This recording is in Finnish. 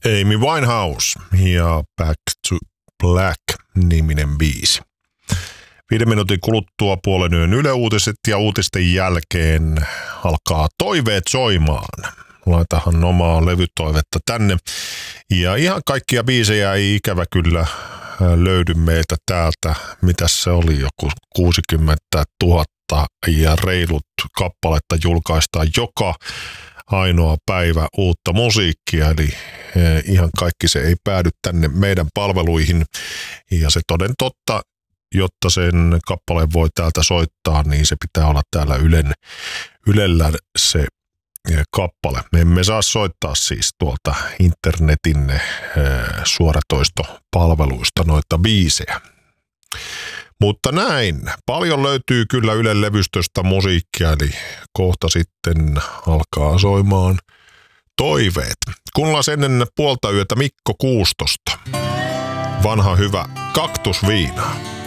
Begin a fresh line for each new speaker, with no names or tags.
Amy Winehouse ja Back to Black-niminen biisi. 5 minuutin kuluttua puolen yön Yle Uutiset ja uutisten jälkeen alkaa toiveet soimaan. Laitahan omaa levytoivetta tänne. Ja ihan kaikkia biisejä ei ikävä kyllä löydy meiltä täältä. Mitäs se oli? Joku 60 000 ja reilut kappaletta julkaistaan joka ainoa päivä uutta musiikkia, eli ihan kaikki se ei päädy tänne meidän palveluihin. Ja se toden totta, jotta sen kappaleen voi täältä soittaa, niin se pitää olla täällä Ylellä se kappale. Me emme saa soittaa siis tuolta internetin suoratoistopalveluista noita biisejä. Mutta näin, paljon löytyy kyllä Ylen levystöstä musiikkia, eli kohta sitten alkaa soimaan toiveet. Kuunnellaan ennen puolta yötä Mikko Kuustosta. Vanha hyvä kaktusviina.